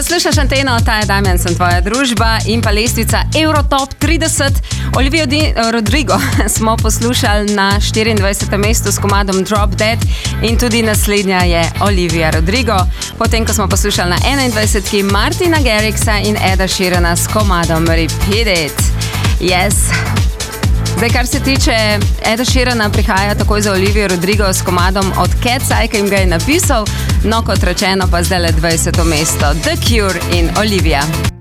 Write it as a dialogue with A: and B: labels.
A: Slušaš Anteno, ta je Damjan, sem tvoja družba in pa lestvica Eurotop 30. Olivijo Rodrigo smo poslušali na 24. mestu s komadom Drop Dead in tudi naslednja je Olivia Rodrigo. Potem, ko smo poslušali na 21. Martina Garrixa in Eda Sheerana s komadom Repeat It. Yes. Zdaj, kar se tiče Eda Sheerana, prihaja takoj za Olivijo Rodrigo s komadom od Cat's Eye, ki jim ga je napisal. No, kot rečeno, pa zdaj le 20. mesto. The Cure in Olivia.